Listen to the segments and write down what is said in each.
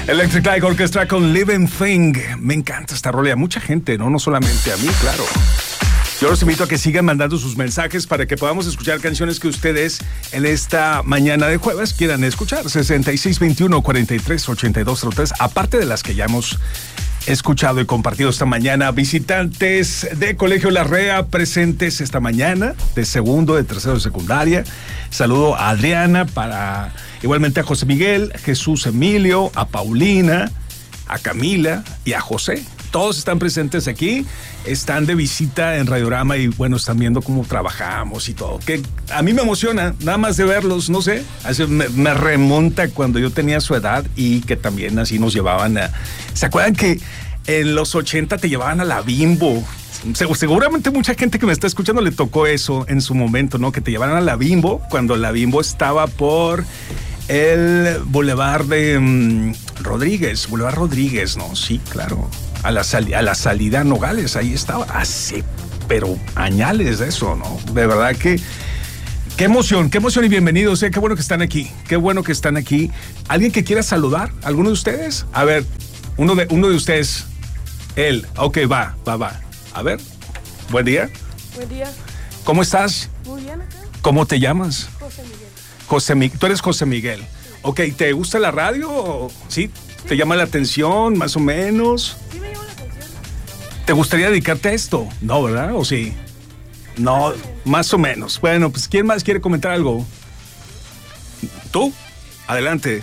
Electric Light Orchestra con Living Thing. Me encanta esta rola. Mucha gente, ¿no? No solamente a mí, claro. Yo los invito a que sigan mandando sus mensajes para que podamos escuchar canciones que ustedes en esta mañana de jueves quieran escuchar. 6621-438203. Aparte de las que ya hemos escuchado y compartido esta mañana. Visitantes de Colegio Larrea presentes esta mañana, de segundo, de tercero de secundaria. Saludo a Adriana, igualmente a José Miguel, Jesús Emilio, a Paulina, a Camila y a José. Todos están presentes aquí, están de visita en Radiorama y bueno, están viendo cómo trabajamos y todo. Que a mí me emociona, nada más de verlos, no sé, me remonta cuando yo tenía su edad y que también así nos llevaban a... ¿Se acuerdan que en los 80 te llevaban a la Bimbo? Seguramente mucha gente que me está escuchando le tocó eso en su momento, ¿no? Que te llevaran a la Bimbo cuando la Bimbo estaba por el Boulevard de Boulevard Rodríguez, ¿no? Sí, claro. A la salida Nogales, ahí estaba, hace, pero añales de eso, ¿no? De verdad que, qué emoción y bienvenidos, qué bueno que están aquí, ¿Alguien que quiera saludar? ¿Alguno de ustedes? A ver, uno de ustedes, él, ok, va. A ver, buen día. Buen día. ¿Cómo estás? Muy bien acá. ¿Cómo te llamas? José Miguel. Tú eres José Miguel. Sí. Ok, ¿te gusta la radio? ¿Sí? ¿Te llama la atención, más o menos? Sí, me llama la atención. ¿Te gustaría dedicarte a esto? No, ¿verdad? ¿O sí? No, más o menos. Bueno, pues ¿quién más quiere comentar algo? ¿Tú? Adelante.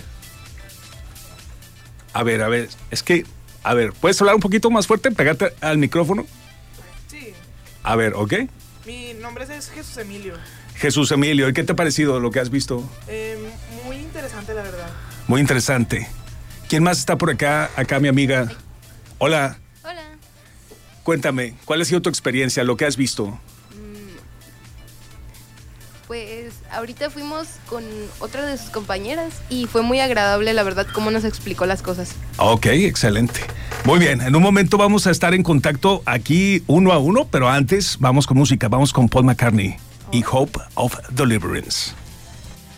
A ver, ¿puedes hablar un poquito más fuerte? Pegarte al micrófono. Sí. A ver, ¿ok? Mi nombre es Jesús Emilio. Jesús Emilio, ¿y qué te ha parecido lo que has visto? Muy interesante, la verdad. Muy interesante. ¿Quién más está por acá? Acá mi amiga. Hola. Hola. Cuéntame, ¿cuál ha sido tu experiencia, lo que has visto? Pues ahorita fuimos con otra de sus compañeras y fue muy agradable, la verdad, cómo nos explicó las cosas. Ok, excelente. Muy bien, en un momento vamos a estar en contacto aquí uno a uno, pero antes vamos con música, vamos con Paul McCartney y Hope of Deliverance.